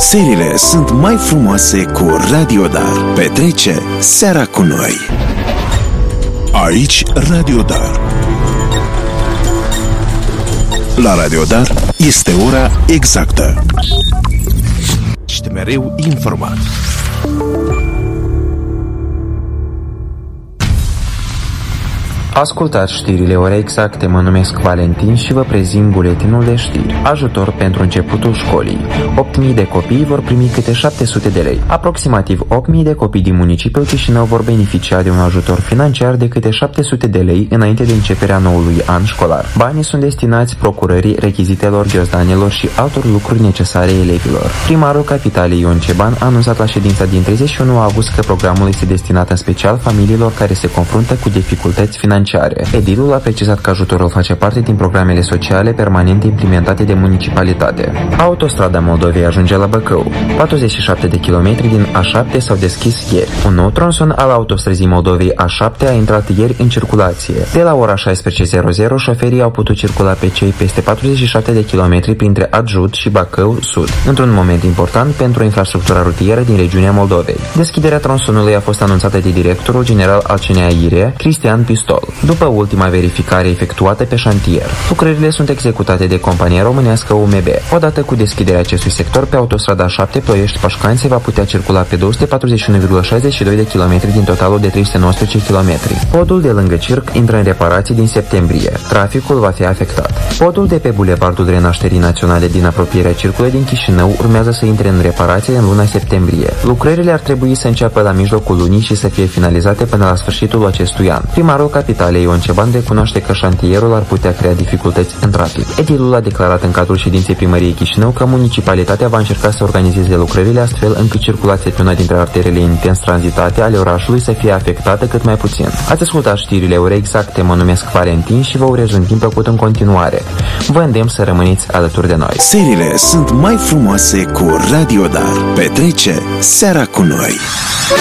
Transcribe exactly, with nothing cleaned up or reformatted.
Serile sunt mai frumoase cu Radio Dar. Petrece seara cu noi. Aici Radio Dar. La Radio Dar este ora exactă. Ești mereu informat. Ascultați știrile ore exacte, mă numesc Valentin și vă prezint buletinul de știri. Ajutor pentru începutul școlii. opt mii de copii vor primi câte șapte sute de lei. Aproximativ opt mii de copii din municipiul Chișinău vor beneficia de un ajutor financiar de câte șapte sute de lei înainte de începerea noului an școlar. Banii sunt destinați procurării rechizitelor ghiozdanelor și altor lucruri necesare elevilor. Primarul capitalei Ion Ceban a anunțat la ședința din treizeci și unu august că programul este destinat în special familiilor care se confruntă cu dificultăți financiare. Edilul a precizat că ajutorul face parte din programele sociale permanente implementate de municipalitate. Autostrada Moldovei ajunge la Bacău. patruzeci și șapte de kilometri din A șapte s-au deschis ieri. Un nou tronson al autostrăzii Moldovei A șapte a intrat ieri în circulație. De la ora șaisprezece, șoferii au putut circula pe cei peste patruzeci și șapte de kilometri printre Adjut și Bacău Sud, într-un moment important pentru infrastructura rutieră din regiunea Moldovei. Deschiderea tronsonului a fost anunțată de directorul general al C N A Irie, Cristian Pistol, după ultima verificare efectuată pe șantier. Lucrările sunt executate de compania românească U M B. Odată cu deschiderea acestui sector, pe autostrada A șapte Ploiești-Pașcani se va putea circula pe două sute patruzeci și unu virgulă șaizeci și doi de kilometri din totalul de trei sute nouăsprezece kilometri. Podul de lângă Circ intră în reparații din septembrie. Traficul va fi afectat. Podul de pe Bulevardul Renașterii Naționale din apropierea Circului din Chișinău urmează să intre în reparație în luna septembrie. Lucrările ar trebui să înceapă la mijlocul lunii și să fie finalizate până la sfârșitul acestui an. Primarul capitalei Ion Ceban recunoaște că șantierul ar putea crea dificultăți în trafic. Edilul a declarat în cadrul ședinței primăriei Chișinău că municipalitatea va încerca să organizeze lucrările astfel încât circulația pe una dintre arterele intens tranzitate ale orașului să fie afectată cât mai puțin. Ați ascultat știrile ore exacte, mă numesc Valentin și vă urez un timp plăcut în continuare. Vă îndemn să rămâneți alături de noi. Serile sunt mai frumoase cu Radio Dar. Petrece seara cu noi.